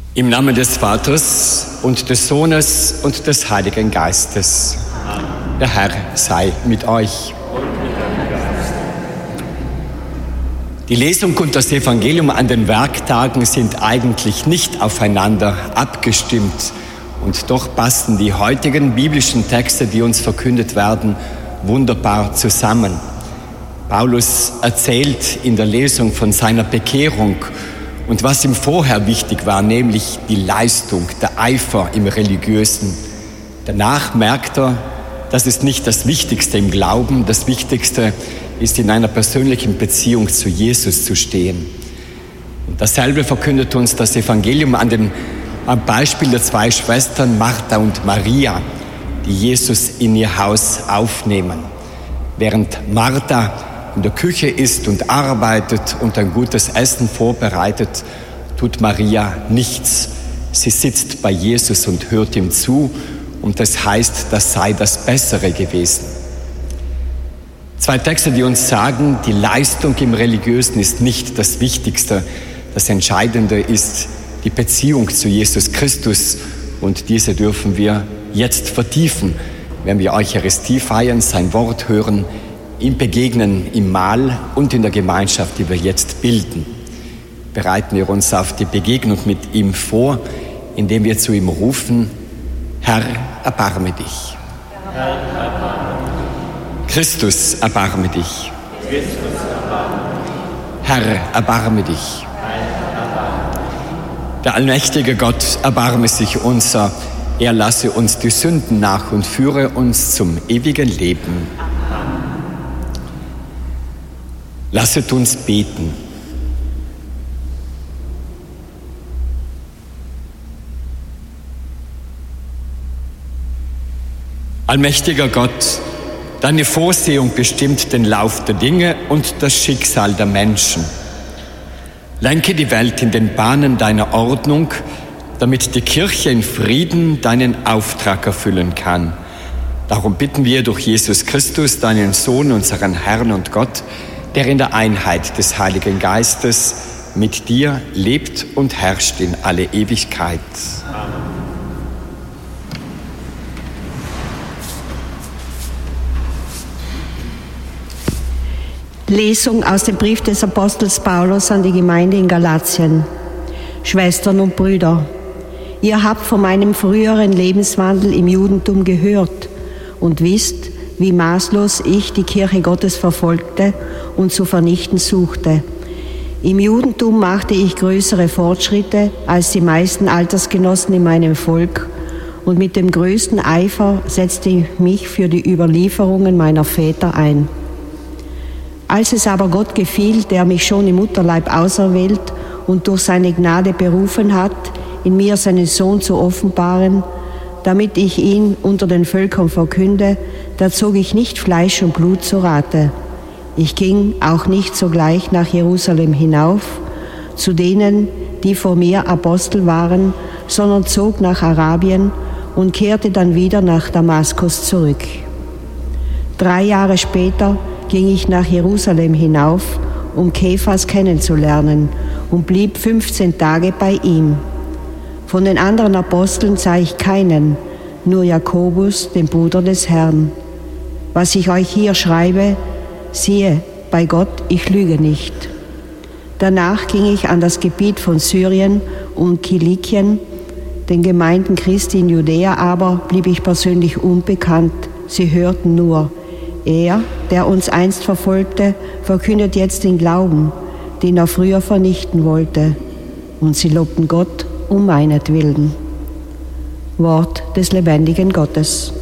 Im Namen des Vaters und des Sohnes und des Heiligen Geistes. Der Herr sei mit euch. Die Lesung und das Evangelium an den Werktagen sind eigentlich nicht aufeinander abgestimmt. Und doch passen die heutigen biblischen Texte, die uns verkündet werden, wunderbar zusammen. Paulus erzählt in der Lesung von seiner Bekehrung und was ihm vorher wichtig war, nämlich die Leistung, der Eifer im Religiösen. Danach merkt er, das ist nicht das Wichtigste im Glauben, das Wichtigste ist, in einer persönlichen Beziehung zu Jesus zu stehen. Und dasselbe verkündet uns das Evangelium am Beispiel der zwei Schwestern Martha und Maria, die Jesus in ihr Haus aufnehmen. Während Martha in der Küche ist und arbeitet und ein gutes Essen vorbereitet, tut Maria nichts. Sie sitzt bei Jesus und hört ihm zu, und das heißt, das sei das Bessere gewesen. Zwei Texte, die uns sagen, die Leistung im Religiösen ist nicht das Wichtigste. Das Entscheidende ist die Beziehung zu Jesus Christus, und diese dürfen wir jetzt vertiefen, wenn wir Eucharistie feiern, sein Wort hören, ihm begegnen im Mahl und in der Gemeinschaft, die wir jetzt bilden. Bereiten wir uns auf die Begegnung mit ihm vor, indem wir zu ihm rufen: Herr, erbarme dich. Herr, erbarme dich. Christus, erbarme dich. Christus, erbarme dich. Herr, erbarme dich. Der allmächtige Gott, erbarme sich unser. Er lasse uns die Sünden nach und führe uns zum ewigen Leben. Lasset uns beten. Allmächtiger Gott, deine Vorsehung bestimmt den Lauf der Dinge und das Schicksal der Menschen. Lenke die Welt in den Bahnen deiner Ordnung, damit die Kirche in Frieden deinen Auftrag erfüllen kann. Darum bitten wir durch Jesus Christus, deinen Sohn, unseren Herrn und Gott, der in der Einheit des Heiligen Geistes mit dir lebt und herrscht in alle Ewigkeit. Amen. Lesung aus dem Brief des Apostels Paulus an die Gemeinde in Galatien. Schwestern und Brüder, ihr habt von meinem früheren Lebenswandel im Judentum gehört und wisst, wie maßlos ich die Kirche Gottes verfolgte und zu vernichten suchte. Im Judentum machte ich größere Fortschritte als die meisten Altersgenossen in meinem Volk, und mit dem größten Eifer setzte ich mich für die Überlieferungen meiner Väter ein. Als es aber Gott gefiel, der mich schon im Mutterleib auserwählt und durch seine Gnade berufen hat, in mir seinen Sohn zu offenbaren, damit ich ihn unter den Völkern verkünde, da zog ich nicht Fleisch und Blut zu Rate. Ich ging auch nicht sogleich nach Jerusalem hinauf, zu denen, die vor mir Apostel waren, sondern zog nach Arabien und kehrte dann wieder nach Damaskus zurück. 3 Jahre später ging ich nach Jerusalem hinauf, um Kephas kennenzulernen, und blieb 15 Tage bei ihm. Von den anderen Aposteln sah ich keinen, nur Jakobus, den Bruder des Herrn. Was ich euch hier schreibe, siehe, bei Gott, ich lüge nicht. Danach ging ich an das Gebiet von Syrien und Kilikien, den Gemeinden Christi in Judäa aber blieb ich persönlich unbekannt, sie hörten nur: Er, der uns einst verfolgte, verkündet jetzt den Glauben, den er früher vernichten wollte. Und sie lobten Gott um meinetwillen. Wort des lebendigen Gottes.